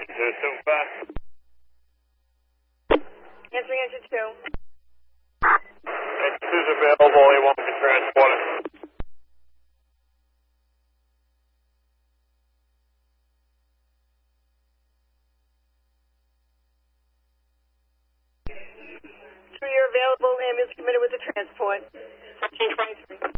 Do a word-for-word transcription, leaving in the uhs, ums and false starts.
two two five. Answering engine two. Engine two is available. A one can transport it. Two, you're available. Ambulance committed with the transport. fourteen twenty-three.